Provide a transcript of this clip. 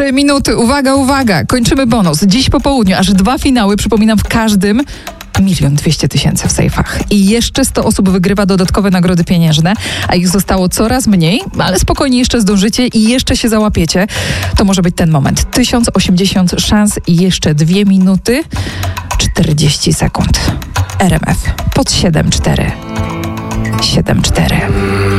3 minuty. Uwaga, uwaga. Kończymy bonus. Dziś po południu aż 2 finały. Przypominam, w każdym 1 200 000 w sejfach. I jeszcze 100 osób wygrywa dodatkowe nagrody pieniężne, a ich zostało coraz mniej, ale spokojnie jeszcze zdążycie i jeszcze się załapiecie. To może być ten moment. 1080 szans i jeszcze 2 minuty 40 sekund. RMF pod 7-4. 7-4.